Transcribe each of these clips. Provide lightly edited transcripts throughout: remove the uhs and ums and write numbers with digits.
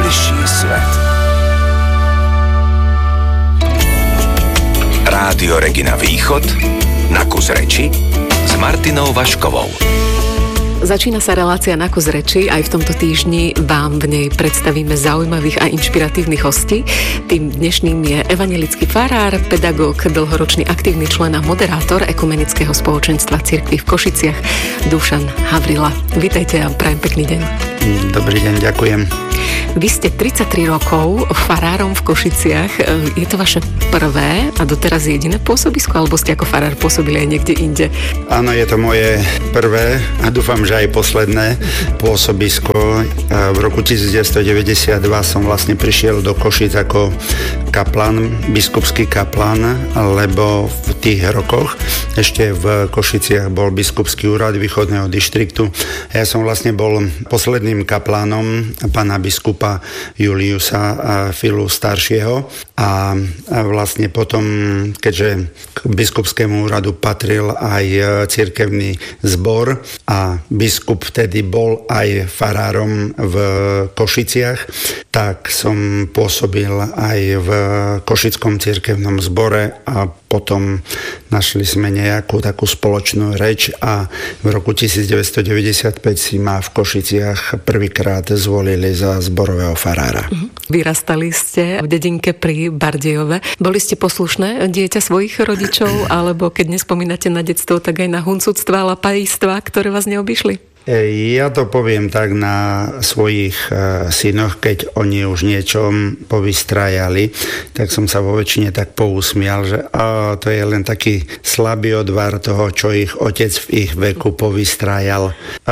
bližší svet. Rádio Regina Východ na kus reči s Martinou Vaškovou. Začína sa relácia Na kus reči. Aj v tomto týždni vám v nej predstavíme zaujímavých a inšpiratívnych hostí. Tým dnešným je evanjelický farár, pedagóg, dlhoročný aktívny člen a moderátor Ekumenického spoločenstva cirkvi v Košiciach, Dušan Havrila. Vítajte a prajem pekný deň. Dobrý deň, ďakujem. Vy ste 33 rokov farárom v Košiciach. Je to vaše prvé a doteraz jediné pôsobisko, alebo ste ako farár pôsobili aj niekde inde? Áno, je to moje prvé a dúfam, že aj posledné pôsobisko. V roku 1992 som vlastne prišiel do Košic ako kaplan, biskupský kaplan, lebo v tých rokoch ešte v Košiciach bol biskupský úrad východného dištriktu. Ja som vlastne bol posledným kaplánom pána biskupa Juliusa Filu staršieho a vlastne potom, keďže k biskupskému úradu patril aj cirkevný zbor a biskup vtedy bol aj farárom v Košiciach, tak som pôsobil aj v Košickom cirkevnom zbore a potom našli sme nejakú takú spoločnú reč a v roku 1995 si ma v Košiciach prvýkrát zvolili za zborového farára. Vyrastali ste v dedinke pri Bardejove. Boli ste poslušné dieťa svojich rodičov, alebo keď nespomínate na detstvo, tak aj na huncúctva a lapajstva, ktoré vás neobyšli? Ja to poviem tak na svojich synoch, keď oni už niečo povystrajali, tak som sa vo väčšine tak pousmial, že to je len taký slabý odvar toho, čo ich otec v ich veku povystrajal.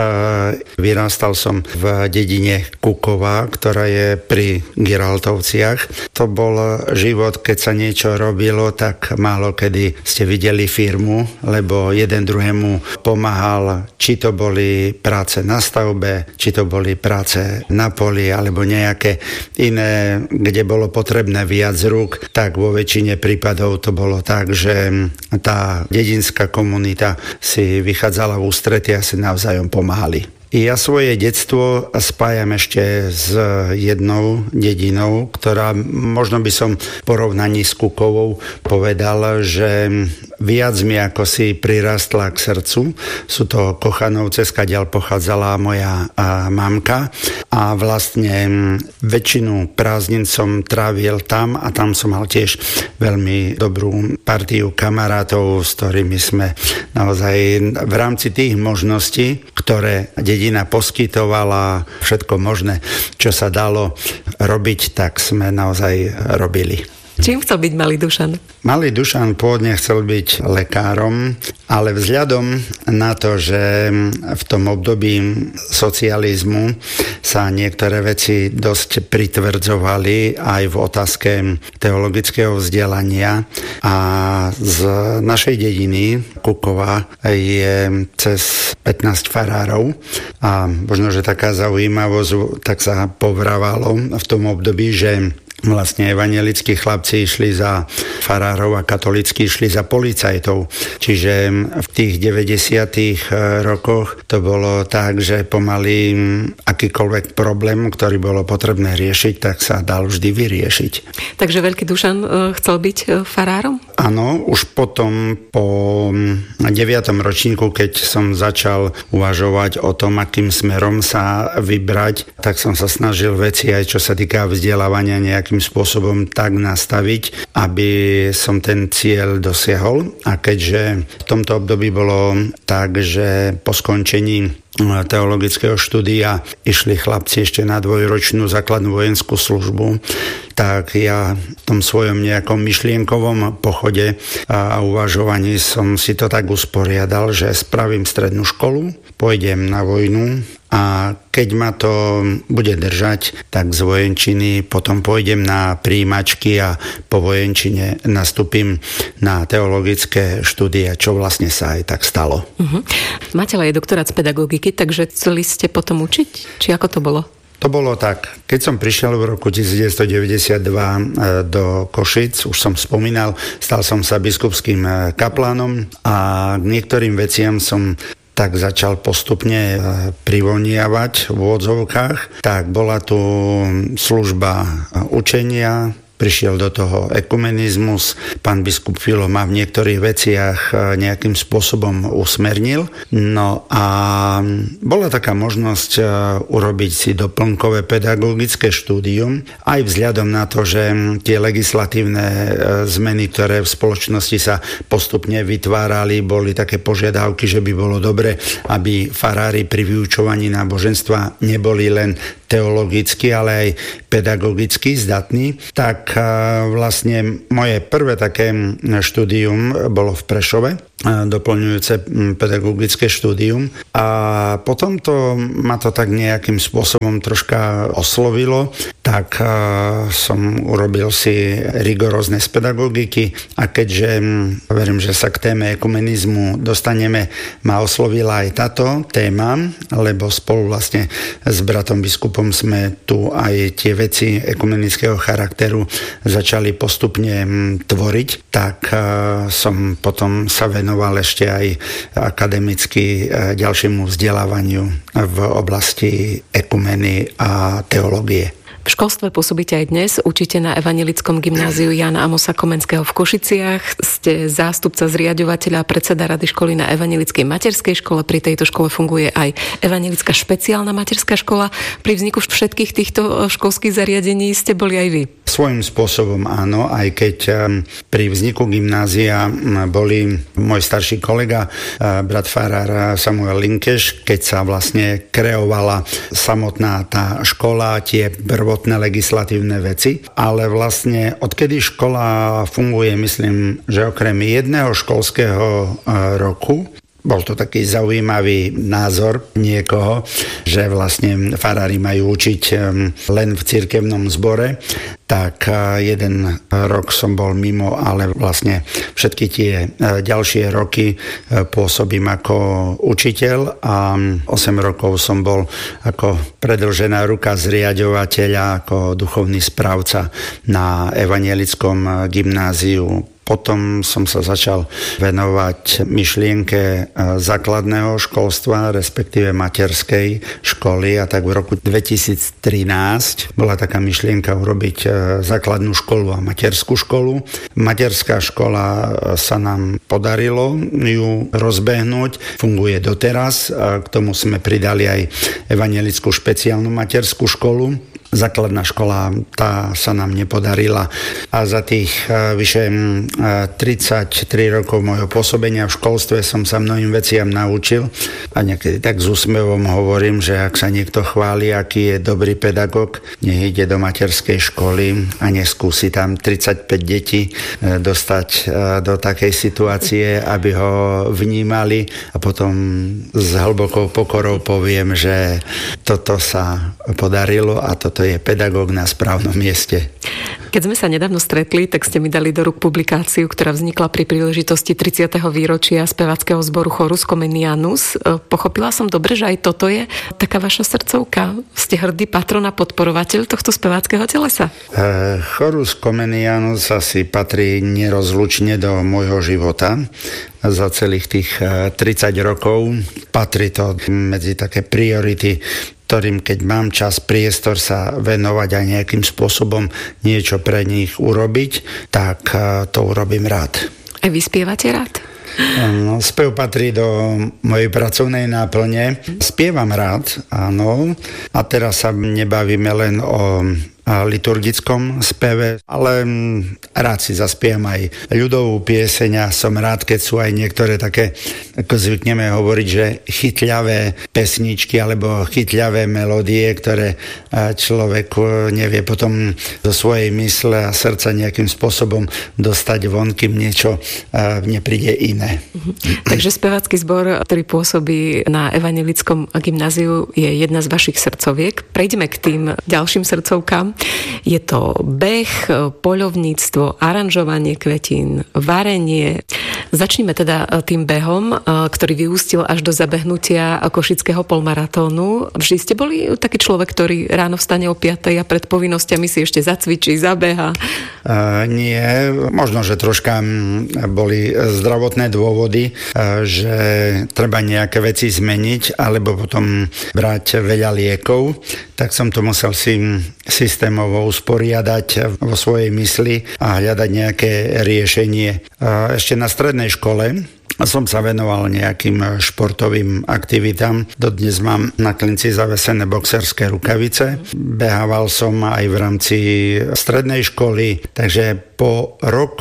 Vyrastal som v dedine Kukova, ktorá je pri Giraltovciach. To bol život, keď sa niečo robilo, tak málo kedy ste videli firmu, lebo jeden druhému pomáhal, či to boli práce na stavbe, či to boli práce na poli, alebo nejaké iné, kde bolo potrebné viac rúk, tak vo väčšine prípadov to bolo tak, že tá dedinská komunita si vychádzala v ústrety a si navzájom pomáhali. Ja svoje detstvo spájam ešte s jednou dedinou, ktorá možno by som v porovnaní s Kukovou povedal, že viac mi ako si prirastla k srdcu. Sú to Kochanovce, skadiaľ pochádzala moja mamka a vlastne väčšinu prázdnin som trávil tam a tam som mal tiež veľmi dobrú partiu kamarátov, s ktorými sme naozaj v rámci tých možností, ktoré dedina poskytovala, všetko možné, čo sa dalo robiť, tak sme naozaj robili. Čím chcel byť malý Dušan? Malý Dušan pôvodne chcel byť lekárom, ale vzhľadom na to, že v tom období socializmu sa niektoré veci dosť pritvrdzovali aj v otázke teologického vzdelania a z našej dediny Kukova je cez 15 farárov a možno, že taká zaujímavosť, tak sa povrávalo v tom období, že vlastne evanjelickí chlapci išli za farárov a katolícky išli za policajtov. Čiže v tých 90. rokoch to bolo tak, že pomaly akýkoľvek problém, ktorý bolo potrebné riešiť, tak sa dal vždy vyriešiť. Takže veľký Dušan chcel byť farárom? Áno, už potom po 9. ročníku, keď som začal uvažovať o tom, akým smerom sa vybrať, tak som sa snažil veci aj čo sa týka vzdelávania nejakým spôsobom tak nastaviť, aby som ten cieľ dosiahol. A keďže v tomto období bolo tak, že po skončení teologického štúdia išli chlapci ešte na dvojročnú základnú vojenskú službu, tak ja v tom svojom nejakom myšlienkovom pochode a uvažovaní som si to tak usporiadal, že spravím strednú školu, pôjdem na vojnu a keď ma to bude držať, tak z vojenčiny potom pôjdem na prijímačky a po vojenčine nastúpim na teologické štúdia, čo vlastne sa aj tak stalo. Máte aj doktorát z pedagogiky, takže chceli ste potom učiť? Či ako to bolo? To bolo tak, keď som prišiel v roku 1992 do Košic, už som spomínal, stal som sa biskupským kaplánom a k niektorým veciam som tak začal postupne privoniavať v odzovkách. Tak bola tu služba učenia, prišiel do toho ekumenizmus, pán biskup Filo ma v niektorých veciach nejakým spôsobom usmernil. No a bola taká možnosť urobiť si doplnkové pedagogické štúdium, aj vzhľadom na to, že tie legislatívne zmeny, ktoré v spoločnosti sa postupne vytvárali, boli také požiadavky, že by bolo dobre, aby farári pri vyučovaní náboženstva neboli len teologicky, ale aj pedagogicky zdatní, tak vlastne moje prvé také štúdium bolo v Prešove, doplňujúce pedagogické štúdium. A potom ma to tak nejakým spôsobom troška oslovilo, tak som urobil si rigorózne z pedagogiky a keďže verím, že sa k téme ekumenizmu dostaneme, ma oslovila aj táto téma, lebo spolu vlastne s bratom biskupom sme tu aj tie veci ekumenického charakteru začali postupne tvoriť, tak som potom sa venoval ešte aj akademicky ďalšiemu vzdelávaniu v oblasti ekumeny a teológie. V školstve pôsobíte aj dnes, učíte na Evanjelickom gymnáziu Jána Amosa Komenského v Košiciach, ste zástupca zriaďovateľa a predseda rady školy na Evanjelickej materskej škole, pri tejto škole funguje aj Evanjelická špeciálna materská škola. Pri vzniku všetkých týchto školských zariadení ste boli aj vy? Svojím spôsobom áno, aj keď pri vzniku gymnázia boli môj starší kolega, brat farár Samuel Linkeš, keď sa vlastne kreovala samotná tá škola, tie prvotné legislatívne veci, ale vlastne odkedy škola funguje, myslím, že okrem jedného školského roku, bol to taký zaujímavý názor niekoho, že vlastne farári majú učiť len v cirkevnom zbore, tak jeden rok som bol mimo, ale vlastne všetky tie ďalšie roky pôsobím ako učiteľ a 8 rokov som bol ako predĺžená ruka zriaďovateľa, ako duchovný správca na Evanjelickom gymnáziu. Potom som sa začal venovať myšlienke základného školstva, respektíve materskej školy a tak v roku 2013 bola taká myšlienka urobiť základnú školu a materskú školu. Materská škola sa nám podarilo ju rozbehnúť, funguje doteraz. K tomu sme pridali aj Evanjelickú špeciálnu materskú školu. Základná škola, tá sa nám nepodarila a za tých vyše 33 rokov môjho pôsobenia v školstve som sa mnohým veciam naučil a niekedy tak s úsmevom hovorím, že ak sa niekto chváli, aký je dobrý pedagóg, nech ide do materskej školy a neskúsi tam 35 detí dostať do takej situácie, aby ho vnímali a potom s hlbokou pokorou poviem, že toto sa podarilo a toto je pedagóg na správnom mieste. Keď sme sa nedávno stretli, tak ste mi dali do rúk publikáciu, ktorá vznikla pri príležitosti 30. výročia speváckeho zboru Chorus Comenianus. Pochopila som dobre, že aj toto je taká vaša srdcovka? Ste hrdý patron a podporovateľ tohto speváckeho telesa? Chorus Comenianus asi patrí nerozlučne do môjho života. Za celých tých 30 rokov patrí to medzi také priority, ktorým keď mám čas, priestor sa venovať a nejakým spôsobom niečo pre nich urobiť, tak to urobím rád. A vy spievate rád? No, spev patrí do mojej pracovnej náplne. Spievam rád, áno. A teraz sa nebavíme len o liturgickom speve, ale rád si zaspievam aj ľudovú pieseň a som rád, keď sú aj niektoré také, ako zvykneme hovoriť, že chytľavé pesničky alebo chytľavé melódie, ktoré človek nevie potom zo svojej mysle a srdca nejakým spôsobom dostať von, kým niečo nepríde iné. Takže spevácky zbor, ktorý pôsobí na Evanjelickom gymnáziu, je jedna z vašich srdcoviek. Prejdeme k tým ďalším srdcovkám. Je to beh, poľovníctvo, aranžovanie kvetín, varenie. Začnime teda tým behom, ktorý vyústil až do zabehnutia košického polmaratónu. Vždy ste boli taký človek, ktorý ráno vstane o 5:00 a pred povinnosťami si ešte zacvičí, zabeha? Nie, možno, že troška boli zdravotné dôvody, že treba nejaké veci zmeniť, alebo potom brať veľa liekov, tak som to musel si systémovo usporiadať vo svojej mysli a hľadať nejaké riešenie. Ešte na strednej škole som sa venoval nejakým športovým aktivitám. Dodnes mám na klinci zavesené boxerské rukavice. Behával som aj v rámci strednej školy, takže po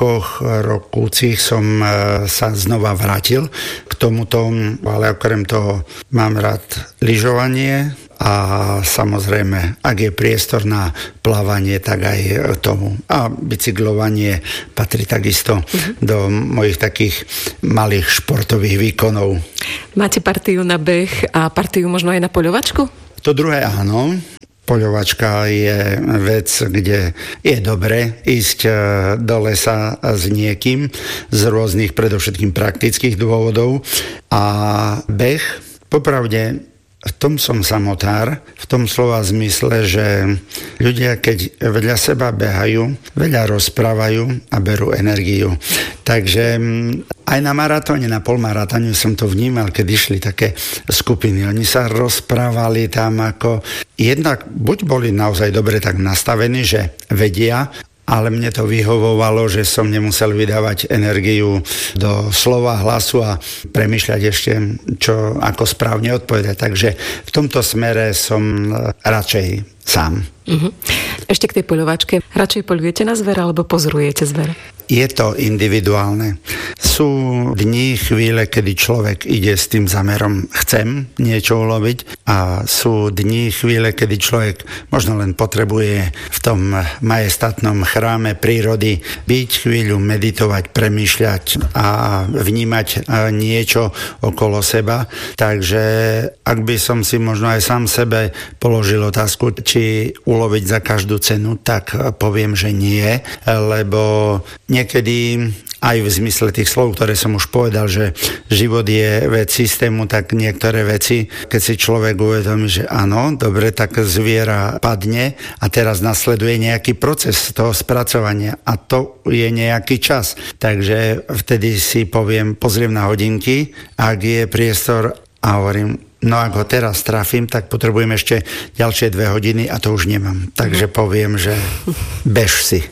rokúcich som sa znova vrátil k tomuto, ale okrem toho mám rád lyžovanie a samozrejme, ak je priestor na plávanie, tak aj tomu. A bicyklovanie patrí takisto do mojich takých malých športových výkonov. Máte partiu na beh a partiu možno aj na poľovačku? To druhé áno. Poľovačka je vec, kde je dobre ísť do lesa s niekým z rôznych, predovšetkým praktických dôvodov. A beh, popravde, v tom som samotár, v tom slova zmysle, že ľudia, keď vedľa seba behajú, veľa rozprávajú a berú energiu. Takže aj na maratóne, na polmaratóne som to vnímal, keď išli také skupiny. Oni sa rozprávali tam ako... Jednak buď boli naozaj dobre tak nastavení, že vedia, ale mne to vyhovovalo, že som nemusel vydávať energiu do slova, hlasu a premýšľať ešte, čo ako správne odpovedať. Takže v tomto smere som radšej sám. Ešte k tej poľovačke. Radšej poľujete na zver alebo pozorujete zver? Je to individuálne. Sú dni, chvíle, kedy človek ide s tým zámerom, chcem niečo uloviť, a sú dni, chvíle, kedy človek možno len potrebuje v tom majestátnom chráme prírody byť chvíľu, meditovať, premýšľať a vnímať niečo okolo seba. Takže ak by som si možno aj sám sebe položil otázku, či uloviť za každú cenu, tak poviem, že nie, lebo niekedy aj v zmysle tých slov, ktoré som už povedal, že život je vec systému, tak niektoré veci, keď si človek uvedomí, že áno, dobre, tak zviera padne a teraz nasleduje nejaký proces toho spracovania a to je nejaký čas. Takže vtedy si poviem, pozriem na hodinky, ak je priestor a hovorím, no ak ho teraz trafím, tak potrebujem ešte ďalšie 2 hodiny a to už nemám. Takže poviem, že bež si.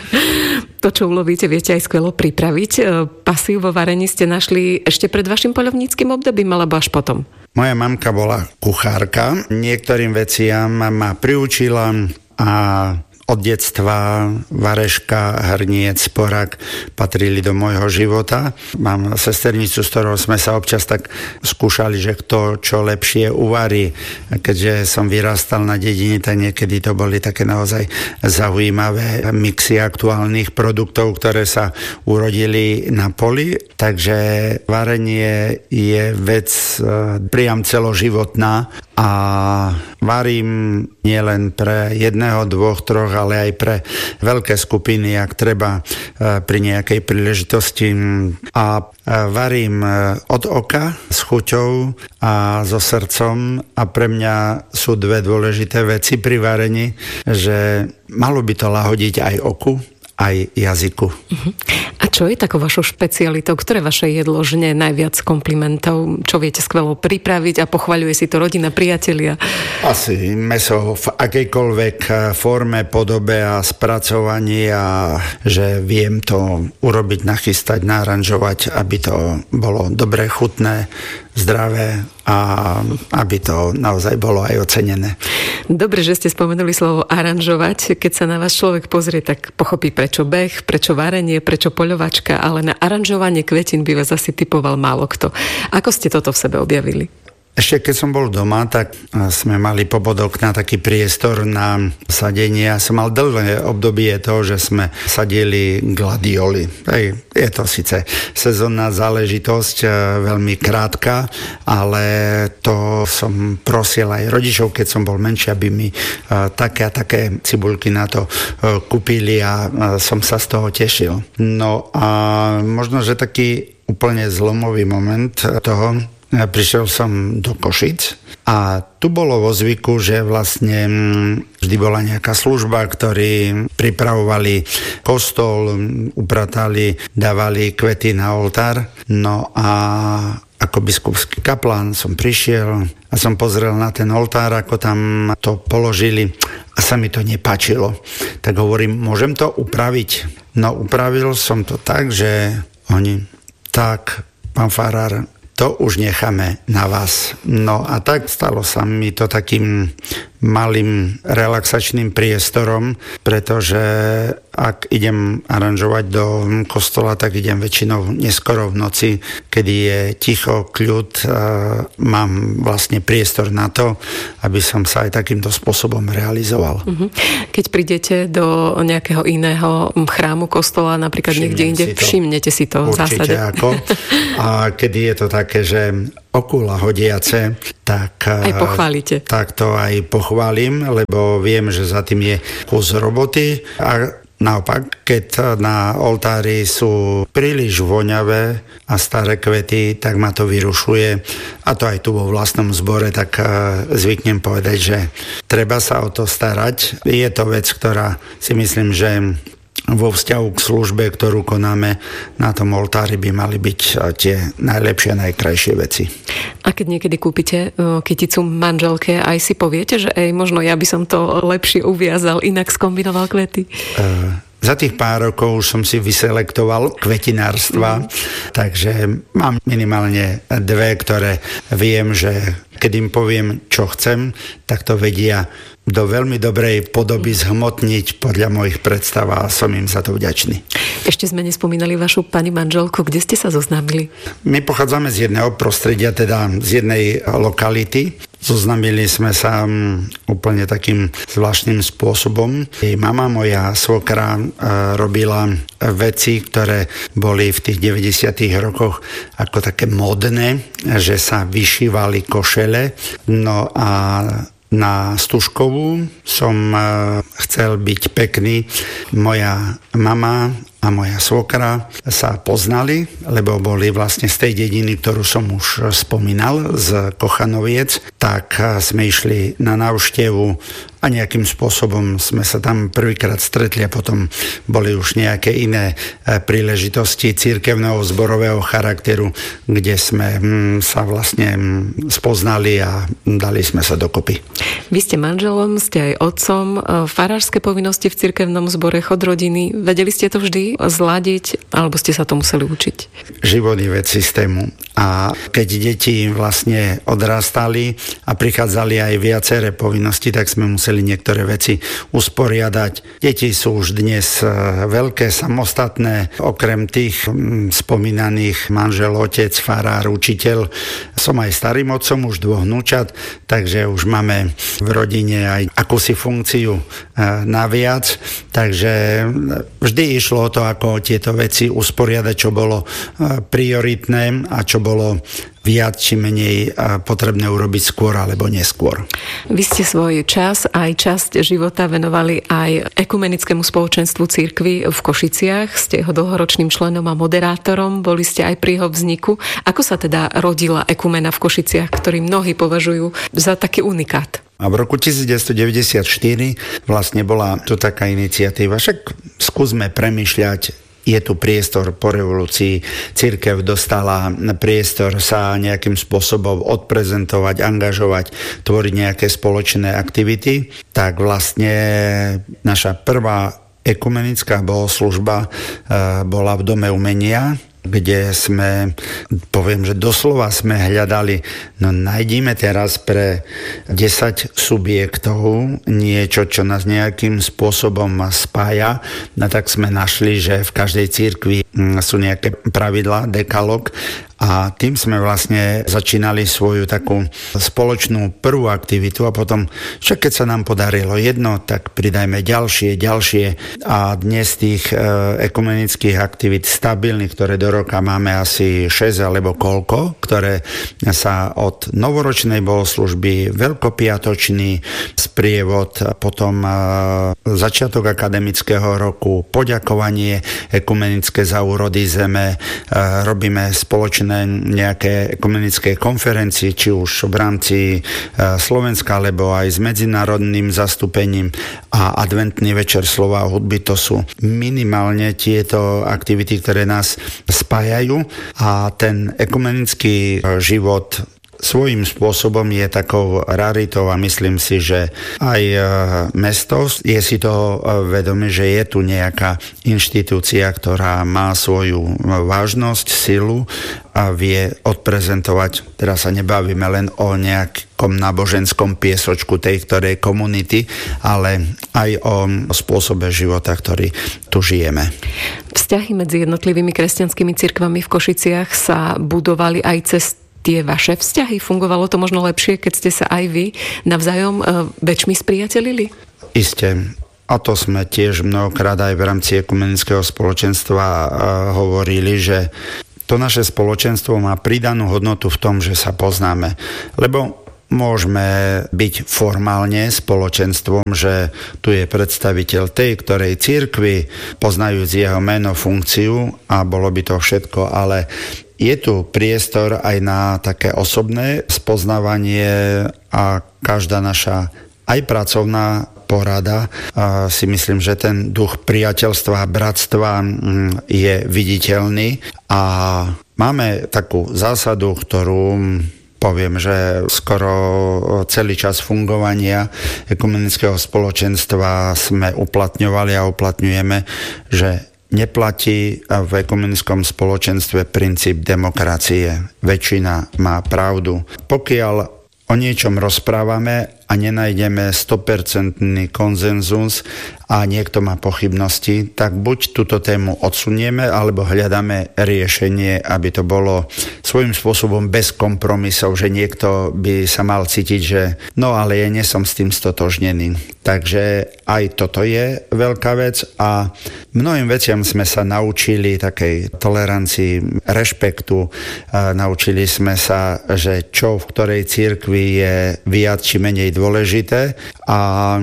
To, čo ulovíte, viete aj skvelo pripraviť. Pasiu vo varení ste našli ešte pred vašim poľovníckym obdobím, alebo až potom? Moja mamka bola kuchárka. Niektorým veciam ma priučila a od detstva vareška, hrniec, sporák patrili do môjho života. Mám sesternicu, s ktorou sme sa občas tak skúšali, že kto čo lepšie uvarí. Keďže som vyrastal na dedine, tak niekedy to boli také naozaj zaujímavé mixy aktuálnych produktov, ktoré sa urodili na poli. Takže varenie je vec priam celoživotná a varím nielen pre 1, 2, 3, ale aj pre veľké skupiny, ak treba pri nejakej príležitosti. A varím od oka, s chuťou a so srdcom a pre mňa sú 2 dôležité veci pri varení, že malo by to lahodiť aj oku, aj jazyku. A čo je takou vašou špecialitou? Ktoré vaše jedlo žne najviac komplimentov? Čo viete skvelo pripraviť a pochvaľuje si to rodina, priatelia? Asi mäso v akejkoľvek forme, podobe a spracovaní a že viem to urobiť, nachystať, naranžovať, aby to bolo dobre, chutné, zdravé a aby to naozaj bolo aj ocenené. Dobre, že ste spomenuli slovo aranžovať. Keď sa na vás človek pozrie, tak pochopí, prečo beh, prečo varenie, prečo poľovačka, ale na aranžovanie kvetín by vás asi typoval málo kto. Ako ste toto v sebe objavili? Ešte keď som bol doma, tak sme mali popod okna taký priestor na sadenie. Ja som mal dlhé obdobie toho, že sme sadili gladioli. Je to síce sezónna záležitosť, veľmi krátka, ale to som prosil aj rodičov, keď som bol menší, aby mi také a také cibuľky na to kúpili a som sa z toho tešil. No a možno, že taký úplne zlomový moment toho. Prišiel som do Košic a tu bolo vo zvyku, že vlastne vždy bola nejaká služba, ktorí pripravovali kostol, upratali, dávali kvety na oltár. No a ako biskupský kaplán som prišiel a som pozrel na ten oltár, ako tam to položili a sa mi to nepáčilo. Tak hovorím, môžem to upraviť? No upravil som to tak, že oni, tak, pán farár, to už necháme na vás. No a tak stalo sa mi to takým malým relaxačným priestorom, pretože ak idem aranžovať do kostola, tak idem väčšinou neskoro v noci, kedy je ticho, kľud, mám vlastne priestor na to, aby som sa aj takýmto spôsobom realizoval. Keď prídete do nejakého iného chrámu, kostola, napríklad niekde inde, všimnete si to v zásade. Určite ako. A kedy je to také, že okula hodiace, tak aj pochválite. Tak to aj pochválim, lebo viem, že za tým je kus roboty a naopak, keď na oltári sú príliš voňavé a staré kvety, tak ma to vyrušuje. A to aj tu vo vlastnom zbore, tak zvyknem povedať, že treba sa o to starať. Je to vec, ktorá si myslím, že vo vzťahu k službe, ktorú konáme na tom oltári, by mali byť tie najlepšie a najkrajšie veci. A keď niekedy kúpite kyticu manželke, aj si poviete, že možno ja by som to lepšie uviazal, inak skombinoval kvety? Za tých pár rokov už som si vyselektoval kvetinárstva, takže mám minimálne dve, ktoré viem, že keď im poviem, čo chcem, tak to vedia do veľmi dobrej podoby zhmotniť podľa mojich predstav a som im za to vďačný. Ešte sme nespomínali vašu pani manželku. Kde ste sa zoznámili? My pochádzame z jedného prostredia, teda z jednej lokality. Zoznámili sme sa úplne takým zvláštnym spôsobom. Jej mama, moja svokra, robila veci, ktoré boli v tých 90. rokoch ako také modné, že sa vyšívali košele. No a na Stužkovú som chcel byť pekný. Moja mama a moja svokra sa poznali, lebo boli vlastne z tej dediny, ktorú som už spomínal, z Kochanoviec. Tak sme išli na návštevu a nejakým spôsobom sme sa tam prvýkrát stretli a potom boli už nejaké iné príležitosti cirkevného zborového charakteru, kde sme sa vlastne spoznali a dali sme sa dokopy. Vy ste manželom, ste aj otcom, farárske povinnosti v cirkevnom zbore, chod rodiny. Vedeli ste to vždy zladiť, alebo ste sa to museli učiť? Život je vec systému. A keď deti vlastne odrastali a prichádzali aj viaceré povinnosti, tak sme museli niektoré veci usporiadať. Deti sú už dnes veľké, samostatné. Okrem tých spomínaných manžel, otec, farár, učiteľ. Som aj starým otcom, už 2 vnúčat, takže už máme v rodine aj akúsi funkciu naviac. Takže vždy išlo o to, ako tieto veci usporiadať, čo bolo prioritné a čo bolo viac či menej potrebné urobiť skôr alebo neskôr. Vy ste svoj čas aj časť života venovali aj ekumenickému spoločenstvu cirkvi v Košiciach. Ste jeho dlhoročným členom a moderátorom. Boli ste aj pri jeho vzniku. Ako sa teda rodila ekumena v Košiciach, ktorý mnohí považujú za taký unikát? A v roku 1994 vlastne bola tu taká iniciatíva. Však skúsme premýšľať, je tu priestor po revolúcii, cirkev dostala priestor sa nejakým spôsobom odprezentovať, angažovať, tvoriť nejaké spoločné aktivity, tak vlastne naša prvá ekumenická bohoslužba bola v Dome umenia, kde sme, poviem, že doslova sme hľadali, no nájdime teraz pre 10 subjektov niečo, čo nás nejakým spôsobom spája. No tak sme našli, že v každej cirkvi sú nejaké pravidlá, dekalóg, a tým sme vlastne začínali svoju takú spoločnú prvú aktivitu a potom, však keď sa nám podarilo jedno, tak pridajme ďalšie a dnes tých ekumenických aktivít stabilných, ktoré do roka máme asi 6 alebo koľko, ktoré sa od novoročnej bohoslužby, veľkopiatočný sprievod, potom začiatok akademického roku, poďakovanie ekumenické za úrody zeme, robíme spoločné nejaké ekumenické konferencie, či už v rámci Slovenska, alebo aj s medzinárodným zastúpením, a adventný večer slova a hudby, to sú minimálne tieto aktivity, ktoré nás spájajú, a ten ekumenický život svojím spôsobom je takou raritou a myslím si, že aj mesto je si to vedomé, že je tu nejaká inštitúcia, ktorá má svoju vážnosť, silu a vie odprezentovať. Teraz sa nebavíme len o nejakom náboženskom piesočku tej ktorej komunity, ale aj o spôsobe života, ktorý tu žijeme. Vzťahy medzi jednotlivými kresťanskými cirkvami v Košiciach sa budovali aj cez tie vaše vzťahy? Fungovalo to možno lepšie, keď ste sa aj vy navzájom väčšmi spriatelili? Isté. A to sme tiež mnohokrát aj v rámci ekumenického spoločenstva hovorili, že to naše spoločenstvo má pridanú hodnotu v tom, že sa poznáme. Lebo môžeme byť formálne spoločenstvom, že tu je predstaviteľ tej ktorej cirkvi, poznajúc jeho meno, funkciu, a bolo by to všetko, ale je tu priestor aj na také osobné spoznávanie a každá naša aj pracovná porada. Si myslím, že ten duch priateľstva a bratstva je viditeľný, a máme takú zásadu, ktorú poviem, že skoro celý čas fungovania ekumenického spoločenstva sme uplatňovali a uplatňujeme, že neplatí v ekumenickom spoločenstve princíp demokracie. Väčšina má pravdu. Pokiaľ o niečom rozprávame a nenájdeme 100% konsenzus a niekto má pochybnosti, tak buď túto tému odsunieme, alebo hľadáme riešenie, aby to bolo svojím spôsobom bez kompromisov, že niekto by sa mal cítiť, že no ale ja nie som s tým stotožnený. Takže aj toto je veľká vec, a mnohým veciam sme sa naučili takej tolerancii, rešpektu. Naučili sme sa, že čo v ktorej cirkvi je viac či menej dôležité, a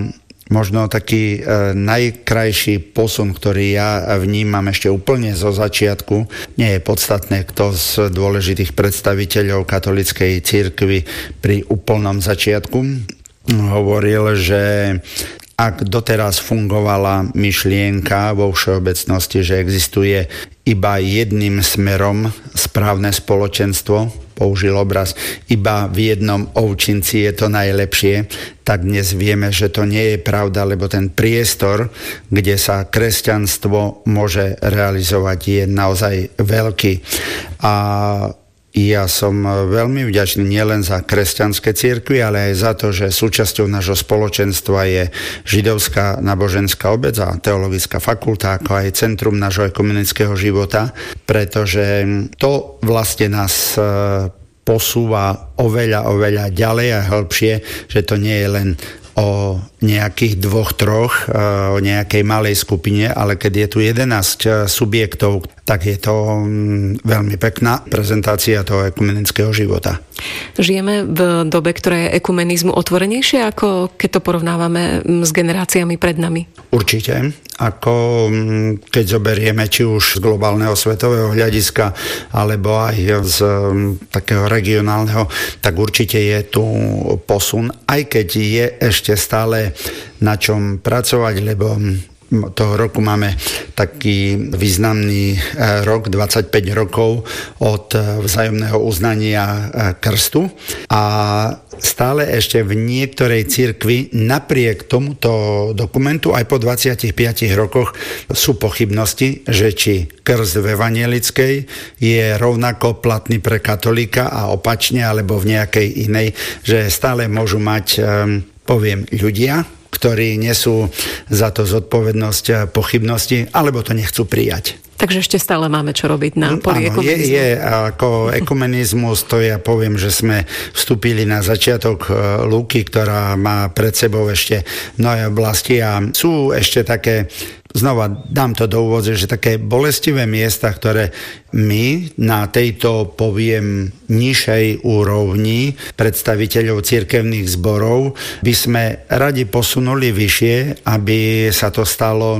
možno taký najkrajší posun, ktorý ja vnímam ešte úplne zo začiatku, nie je podstatné, kto z dôležitých predstaviteľov katolíckej cirkvi pri úplnom začiatku hovoril, že ak doteraz fungovala myšlienka vo všeobecnosti, že existuje iba jedným smerom správne spoločenstvo, použil obraz, iba v jednom ovčinci je to najlepšie, tak dnes vieme, že to nie je pravda, lebo ten priestor, kde sa kresťanstvo môže realizovať, je naozaj veľký. A ja som veľmi vďačný nielen za kresťanské cirkvi, ale aj za to, že súčasťou nášho spoločenstva je Židovská náboženská obec a teologická fakulta, ako aj centrum nášho ekumenického života, pretože to vlastne nás posúva oveľa ďalej a hĺbšie, že to nie je len o nejakých 2-3, o nejakej malej skupine, ale keď je tu 11 subjektov, tak je to veľmi pekná prezentácia toho ekumenického života. Žijeme v dobe, ktorá je ekumenizmu otvorenejšia, ako keď to porovnávame s generáciami pred nami? Určite. Ako keď zoberieme či už z globálneho svetového hľadiska, alebo aj z takého regionálneho, tak určite je tu posun, aj keď je ešte stále na čom pracovať, lebo toho roku máme taký významný rok, 25 rokov od vzájomného uznania krstu, a stále ešte v niektorej cirkvi napriek tomuto dokumentu aj po 25 rokoch sú pochybnosti, že či krst v evanjelickej je rovnako platný pre katolíka a opačne, alebo v nejakej inej, že stále môžu mať, poviem, ľudia, ktorí nesú za to zodpovednosť, pochybnosti, alebo to nechcú prijať. Takže ešte stále máme čo robiť na poli ekumenizmu. Je ako ekumenizmus, to ja poviem, že sme vstúpili na začiatok lúky, ktorá má pred sebou ešte mnohé oblasti, a sú ešte také, znova dám to do úvodze, že také bolestivé miesta, ktoré my na tejto, poviem, nižšej úrovni predstaviteľov cirkevných zborov by sme radi posunuli vyššie, aby sa to stalo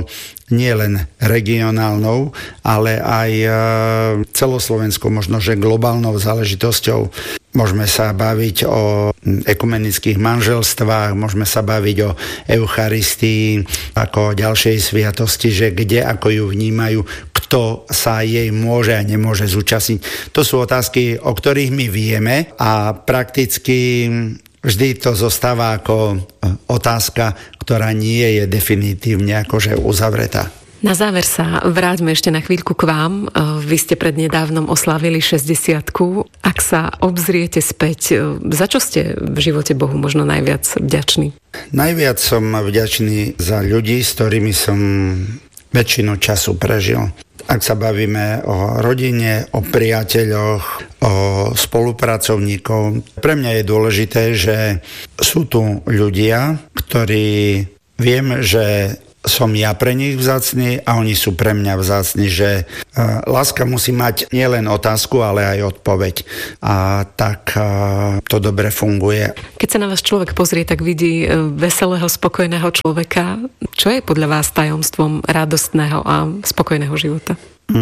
nielen regionálnou, ale aj celoslovenskou, možno že globálnou záležitosťou. Môžeme sa baviť o ekumenických manželstvách, môžeme sa baviť o Eucharistii ako o ďalšej sviatosti, že kde ako ju vnímajú, kto sa jej môže a nemôže zúčastniť. To sú otázky, o ktorých my vieme a prakticky vždy to zostáva ako otázka, ktorá nie je definitívne akože uzavretá. Na záver sa vráťme ešte na chvíľku k vám. Vy ste prednedávnom oslávili 60-ku. Ak sa obzriete späť, za čo ste v živote Bohu možno najviac vďační? Najviac som vďačný za ľudí, s ktorými som väčšinu času prežil. Ak sa bavíme o rodine, o priateľoch, o spolupracovníkov, pre mňa je dôležité, že sú tu ľudia, ktorí viem, že som ja pre nich vzácny a oni sú pre mňa vzácni, že láska musí mať nielen otázku, ale aj odpoveď. A tak to dobre funguje. Keď sa na vás človek pozrie, tak vidí veselého, spokojného človeka. Čo je podľa vás tajomstvom radostného a spokojného života?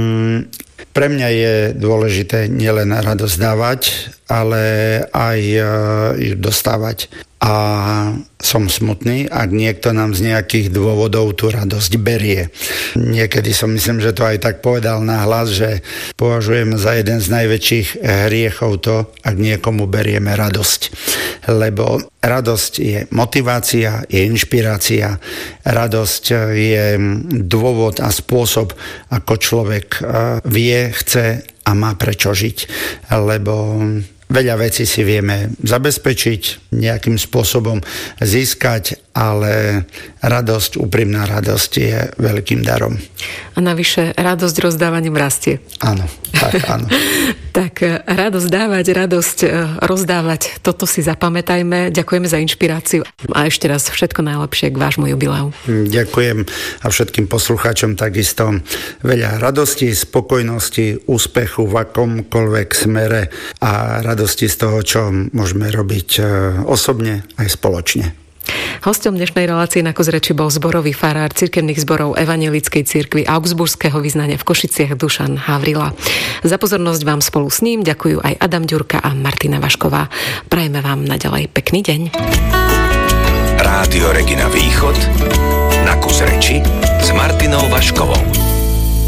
Pre mňa je dôležité nielen radosť dávať, ale aj ju dostávať. A som smutný, ak niekto nám z nejakých dôvodov tú radosť berie. Niekedy som myslím, že to aj tak povedal nahlas, že považujem za jeden z najväčších hriechov to, ak niekomu berieme radosť. Lebo radosť je motivácia, je inšpirácia. Radosť je dôvod a spôsob, ako človek vie, chce a má prečo žiť. Lebo veľa vecí si vieme zabezpečiť, nejakým spôsobom získať, ale radosť, úprimná radosť je veľkým darom. A navyše radosť rozdávaním rastie. Áno, tak áno. Tak radosť dávať, radosť rozdávať, toto si zapamätajme. Ďakujeme za inšpiráciu a ešte raz všetko najlepšie k vášmu jubileu. Ďakujem a všetkým poslucháčom takisto veľa radosti, spokojnosti, úspechu v akomkoľvek smere a radosti z toho, čo môžeme robiť osobne aj spoločne. Hosťom dnešnej relácie Na kus reči bol zborový farár cirkevných zborov Evanjelickej cirkvi Augsburského vyznania v Košiciach Dušan Havrila. Za pozornosť vám spolu s ním ďakujú aj Adam Ďurka a Martina Vašková. Prajeme vám naďalej pekný deň. Rádio Regina Východ Na kus reči s Martinou Vaškovou.